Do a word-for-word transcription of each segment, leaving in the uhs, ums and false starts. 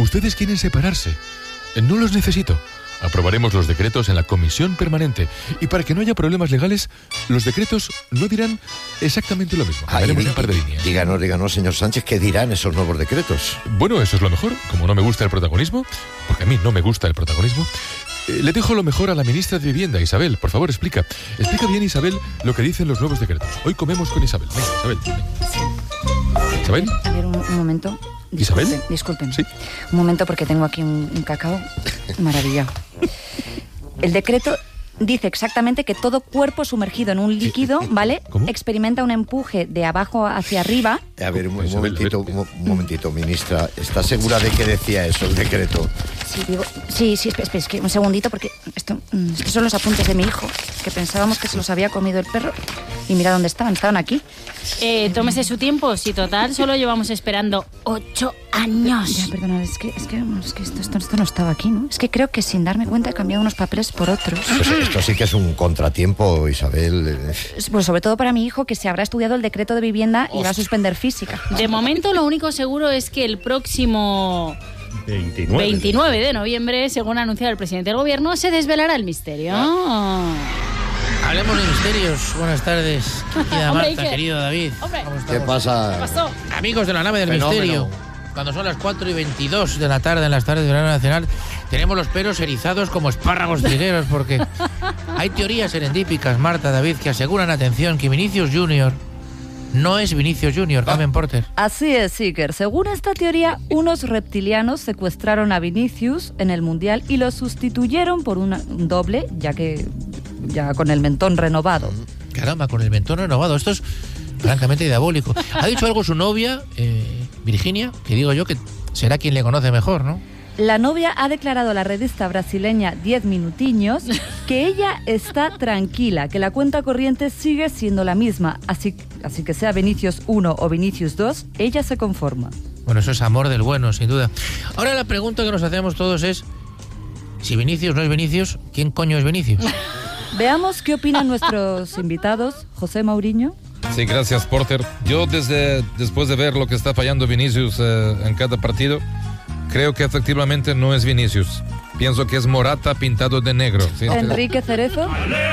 Ustedes quieren separarse. No los necesito. Aprobaremos los decretos en la comisión permanente. Y para que no haya problemas legales, los decretos no dirán exactamente lo mismo. Haremos un par de líneas. Díganos, díganos, señor Sánchez, ¿qué dirán esos nuevos decretos? Bueno, eso es lo mejor. Como no me gusta el protagonismo, porque a mí no me gusta el protagonismo, eh, le dejo lo mejor a la ministra de Vivienda, Isabel. Por favor, explica. Explica bien, Isabel, lo que dicen los nuevos decretos. Hoy comemos con Isabel. Venga, Isabel. Venga. ¿Isabel? A ver, un, un momento. Disculpen, ¿Isabel? Disculpen. Sí. Un momento, porque tengo aquí un, un cacao maravillado. El decreto dice exactamente que todo cuerpo sumergido en un líquido, ¿vale? ¿Cómo? Experimenta un empuje de abajo hacia arriba. A ver, un, un momentito, un, un momentito, ministra. ¿Está segura de que decía eso el decreto? Sí, digo, sí, sí, espera, espera, es que un segundito, porque esto, estos son los apuntes de mi hijo, que pensábamos que se los había comido el perro. Y mira dónde estaban, estaban aquí. Eh, tómese su tiempo, si total solo llevamos esperando ocho años. Ya, perdona, es que, es que, es que esto, esto, esto no estaba aquí, ¿no? Es que creo que sin darme cuenta he cambiado unos papeles por otros. Pues esto sí que es un contratiempo, Isabel. Pues sobre todo para mi hijo, que se habrá estudiado el decreto de vivienda y va a suspender física. De momento lo único seguro es que el próximo veintinueve. veintinueve de noviembre, según ha anunciado el presidente del gobierno, se desvelará el misterio. Ah. Hablemos de misterios. Buenas tardes, querida Hombre, Marta, ¿y qué? querido David. Hombre, ¿Cómo ¿Qué estamos? pasa? ¿qué pasó? Amigos de la nave del Fenómeno. misterio. Cuando son las cuatro y veintidós de la tarde en las tardes de verano nacional, tenemos los pelos erizados como espárragos trigueros, porque hay teorías serendípicas, Marta, David, que aseguran, atención, que Vinicius Junior no es Vinicius Junior, Carmen Porter. Así es, Iker. Según esta teoría, unos reptilianos secuestraron a Vinicius en el Mundial y lo sustituyeron por una, un doble, ya que ya con el mentón renovado. Caramba, con el mentón renovado. Esto es francamente diabólico. Ha dicho algo su novia, eh, Virginia, que digo yo que será quien le conoce mejor, ¿no? La novia ha declarado a la revista brasileña Diez Minutiños que ella está tranquila, que la cuenta corriente sigue siendo la misma, así, así que sea Vinicius uno o Vinicius dos, ella se conforma. Bueno, eso es amor del bueno, sin duda. Ahora la pregunta que nos hacemos todos es, si Vinicius no es Vinicius, ¿quién coño es Vinicius? Veamos qué opinan nuestros invitados. José Mourinho. Sí, gracias, Porter. Yo desde después de ver lo que está fallando Vinicius eh, en cada partido, creo que efectivamente no es Vinicius. Pienso que es Morata pintado de negro. ¿Sí? Enrique Cerezo.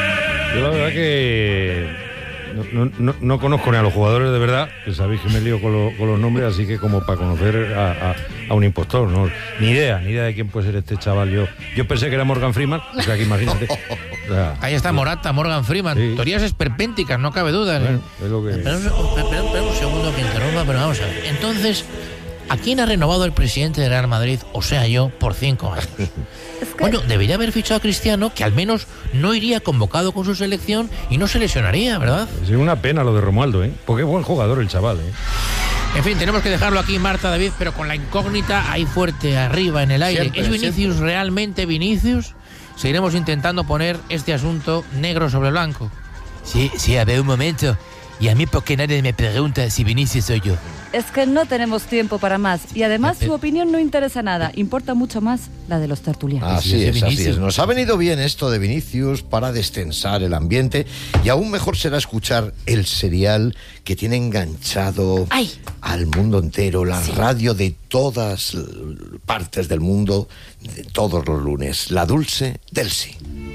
Yo la verdad que no, no, no, no conozco ni a los jugadores de verdad, que sabéis que me lío con, lo, con los nombres, así que como para conocer a, a, a un impostor, ¿no? Ni idea, ni idea de quién puede ser este chaval. Yo, yo pensé que era Morgan Freeman, o sea que imagínate. O sea, Ahí está Morata, Morgan Freeman. Sí. Teorías esperpénticas, no cabe duda. bueno, es lo que... Espera un, espera- espera un segundo que interrumpa, pero vamos a ver. Entonces, ¿a quién ha renovado el presidente de Real Madrid, o sea yo, por cinco años? Es que Bueno, debería haber fichado a Cristiano, que al menos no iría convocado con su selección y no se lesionaría, ¿verdad? Es una pena lo de Romualdo, ¿eh? Porque es buen jugador el chaval, ¿eh? En fin, tenemos que dejarlo aquí, Marta, David, pero con la incógnita ahí fuerte, arriba, en el aire. Siempre, ¿Es Vinicius siempre. realmente Vinicius? Seguiremos intentando poner este asunto negro sobre blanco. Sí, sí, a ver un momento. ¿Y a mí por qué nadie me pregunta si Vinicius soy yo? Es que no tenemos tiempo para más. Y además su opinión no interesa nada. Importa mucho más la de los tertulianos. Así Sí, es, de así Vinicius. es. Nos ha venido bien esto de Vinicius para destensar el ambiente y aún mejor será escuchar el serial que tiene enganchado Ay. al mundo entero, la radio de todas l- partes del mundo, de todos los lunes, La Dulce Delcy.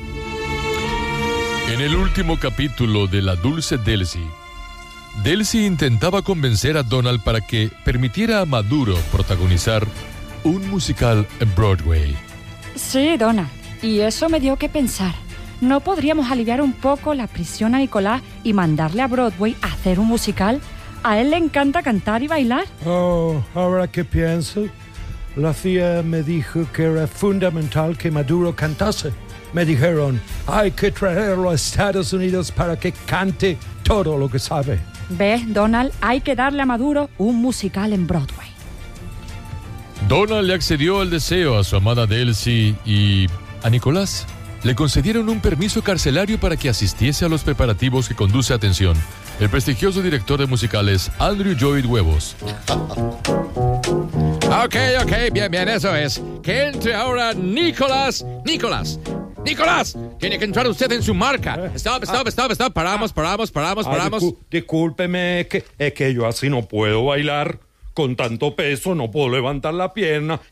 En el último capítulo de La Dulce Delcy, Delcy intentaba convencer a Donald para que permitiera a Maduro protagonizar un musical en Broadway. Sí, Donald. Y eso me dio que pensar. ¿No podríamos aliviar un poco la prisión a Nicolás y mandarle a Broadway a hacer un musical? A él le encanta cantar y bailar. Oh, ahora que pienso, la C I A me dijo que era fundamental que Maduro cantase. Me dijeron, hay que traerlo a Estados Unidos para que cante todo lo que sabe. ¿Ves, Donald? Hay que darle a Maduro un musical en Broadway. Donald le accedió al deseo a su amada Delcy y a Nicolás le concedieron un permiso carcelario para que asistiese a los preparativos que conduce, atención, el prestigioso director de musicales Andrew Lloyd Webber. Ok, ok, bien, bien, eso es. Que entre ahora Nicolás. Nicolás. Nicolás, tiene que entrar usted en su marca. Stop, stop, stop, stop. Paramos, paramos, paramos, Ah, paramos. discú- discúlpeme, es que, es que yo así no puedo bailar. Con tanto peso no puedo levantar la pierna